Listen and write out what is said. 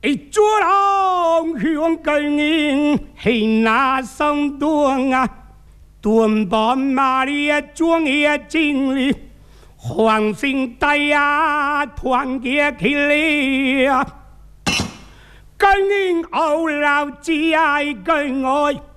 一桌郎香根人系那上端啊，端把玛利亚庄业经历，黄心带呀团结起来啊，根人后老只爱跟爱。